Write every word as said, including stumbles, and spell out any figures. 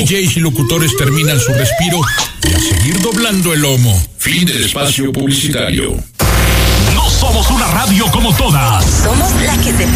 D Js y locutores terminan su respiro y a seguir doblando el lomo. Fin del espacio publicitario. No somos una radio como todas. Somos la que se